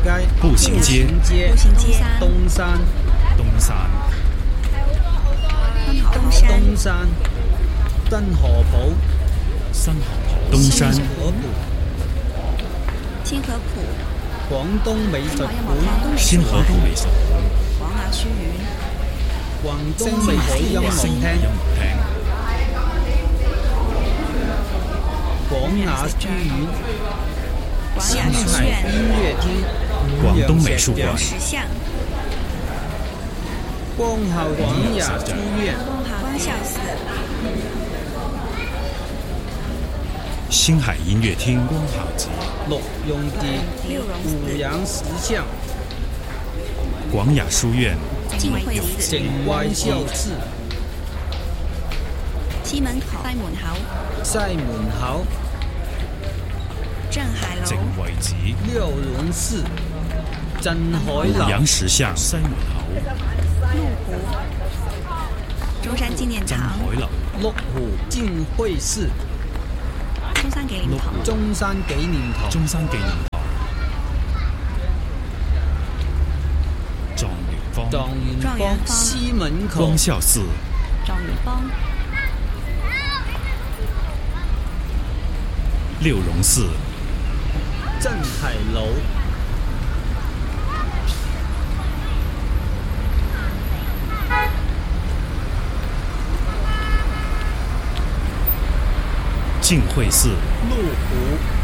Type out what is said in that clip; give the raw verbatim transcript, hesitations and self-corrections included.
街、 步行街、 步行街、 东山、 东山、 东山、 东山、tân河浦、 新河浦、东山、 河浦、 新河浦、 廣東美術館、 新河浦美術館、 廣雅書院、 廣東美海音樂廳、廣雅書院、 廣雅書院、 音樂廳、 廣東美術館、 石像、 光孝廣雅書院、 光孝寺、 星海音樂廳、光孝寺、 陸用地、湖陽石像、 廣雅書院、 靜慧寺、 靜慧寺、 西門口、西門口、 西門口、 鎮海樓、 靜慧寺、 六榕寺、鎮海湖樓、 陽石像、西門口、 麓湖、中山紀念鎮堂、 海樓、 麓湖靜慧寺、 中山紀念堂、 中山紀念堂、 中山紀念堂、狀元坊、 狀元坊、 狀元坊、 西門口、 光孝寺、 狀元坊、 六榕寺、 鎮海樓、 靜慧寺、 麓湖。